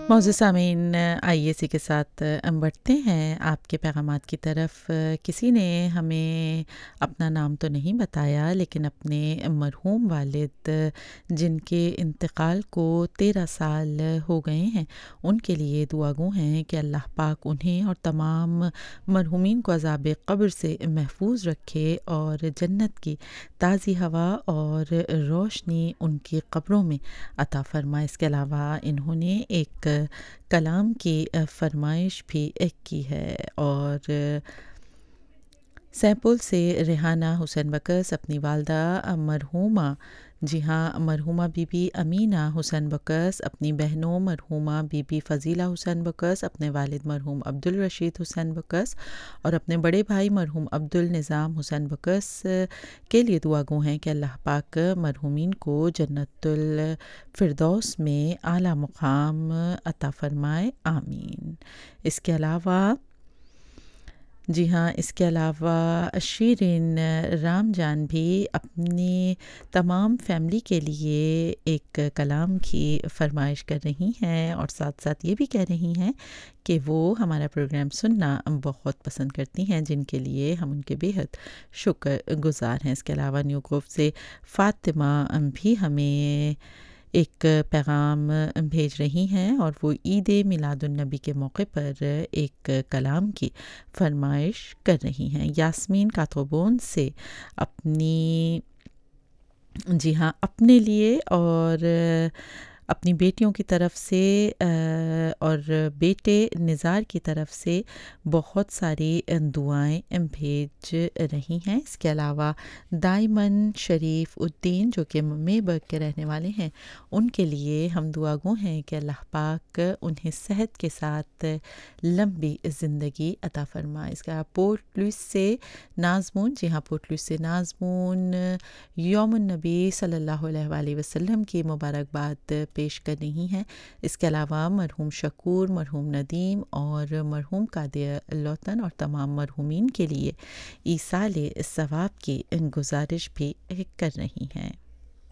معزز سامعین، آئیے اسی کے ساتھ بڑھتے ہیں آپ کے پیغامات کی طرف۔ کسی نے ہمیں اپنا نام تو نہیں بتایا، لیکن اپنے مرحوم والد جن کے انتقال کو 13 سال ہو گئے ہیں، ان کے لیے دعا گو ہیں کہ اللہ پاک انہیں اور تمام مرحومین کو عذاب قبر سے محفوظ رکھے اور جنت کی تازی ہوا اور روشنی ان کی قبروں میں عطا فرمائے۔ اس کے علاوہ انہوں نے ایک کلام کی فرمائش بھی کی ہے، اور سیپول سے ریحانہ حسین بکس اپنی والدہ مرحومہ مرحومہ be be Amina Hussain books, اپنی بہنوں مرحومہ بی بی فضیلہ حسین بکس، اپنے والد مرحوم عبدالرشید حسین بکس اور اپنے بڑے بھائی مرحوم عبدالنظام حسین بکس کے لیے دعا گو ہیں کہ اللہ پاک مرحومین کو جنت الفردوس میں اعلیٰ مقام عطا فرمائے، آمین۔ اس کے علاوہ شیرین رام جان بھی اپنی تمام فیملی کے لیے ایک کلام کی فرمائش کر رہی ہیں، اور ساتھ ساتھ یہ بھی کہہ رہی ہیں کہ وہ ہمارا پروگرام سننا بہت پسند کرتی ہیں، جن کے لیے ہم ان کے بےحد شکر گزار ہیں۔ اس کے علاوہ نیو گروف سے فاطمہ بھی ہمیں ایک پیغام بھیج رہی ہیں، اور وہ عید میلاد النبی کے موقع پر ایک کلام کی فرمائش کر رہی ہیں۔ یاسمین کاتوبون سے اپنے لیے اور اپنی بیٹیوں کی طرف سے اور بیٹے نزار کی طرف سے بہت ساری دعائیں بھیج رہی ہیں۔ اس کے علاوہ دائمن شریف الدین جو کہ میبرگ کے رہنے والے ہیں، ان کے لیے ہم دعا گو ہیں کہ اللہ پاک انہیں صحت کے ساتھ لمبی زندگی عطا فرمائے۔ اس کے علاوہ پورٹ لوئس سے نازمون یوم النبی صلی اللہ علیہ وآلہ وسلم کی مبارکباد پیش کر رہی ہیں۔ اس کے علاوہ مرحوم شکور، مرحوم ندیم اور مرحوم قادر لوتن اور تمام مرحومین کے لیے ایصال ثواب کی گزارش بھی کر رہی ہیں۔